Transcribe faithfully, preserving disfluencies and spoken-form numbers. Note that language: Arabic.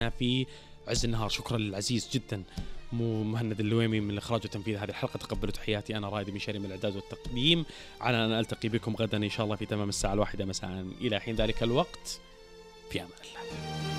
في عز النهار. شكرا للعزيز جدا مو مهند اللويمي من الإخراج وتنفيذ هذه الحلقة. تقبلوا تحياتي، أنا رائد بن شري من الإعداد والتقديم. على أن ألتقي بكم غدا إن شاء الله في تمام الساعة الواحدة مساء. إلى حين ذلك الوقت، في أمان الله.